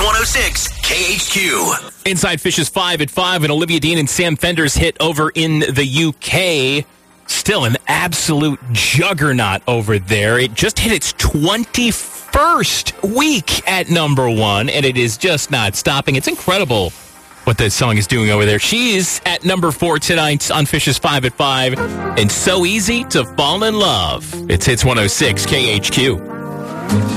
106 KHQ. Inside Fish is 5 at 5, and Olivia Dean and Sam Fender's hit over in the UK. Still an absolute juggernaut over there. It just hit its 21st week at number 1, and it is just not stopping. It's incredible what this song is doing over there. She's at number 4 tonight on Fish's 5 at 5, and So Easy to Fall in Love. It's Hits 106 KHQ.